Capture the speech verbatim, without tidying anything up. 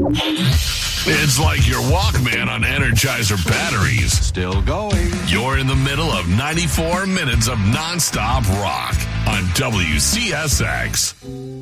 It's like your Walkman on Energizer batteries. Still going. You're in the middle of ninety-four minutes of nonstop rock on W C S X.